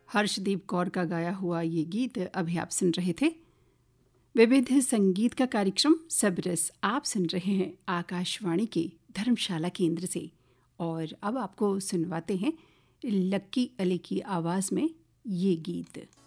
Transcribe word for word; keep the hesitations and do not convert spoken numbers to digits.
हर्षदीप कौर का गाया हुआ ये गीत अभी आप सुन रहे थे। विविध संगीत का कार्यक्रम सब रस आप सुन रहे हैं आकाशवाणी के धर्मशाला केंद्र से। और अब आपको सुनवाते हैं लक्की अली की आवाज़ में ये गीत।